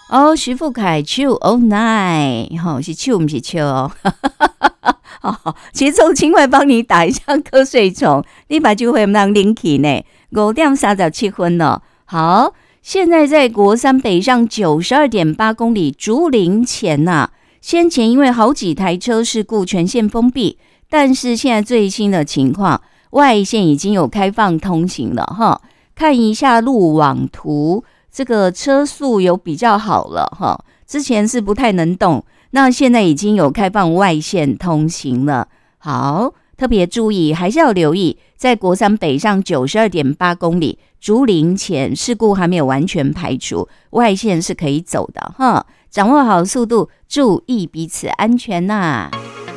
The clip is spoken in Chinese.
哦，徐富凯手 all night， 吼是手不是笑哦。哦，节奏轻快帮你打一下瞌睡虫，你把就会让领起呢。5:37了，好，现在在国三北上92.8公里竹林前呐，先前因为好几台车事故全线封闭，但是现在最新的情况，外线已经有开放通行了哈。看一下路网图，这个车速有比较好了哈，之前是不太能动，那现在已经有开放外线通行了。好，特别注意，还是要留意，在国三北上92.8公里竹林前事故还没有完全排除，外线是可以走的哈。掌握好速度，注意彼此安全呐。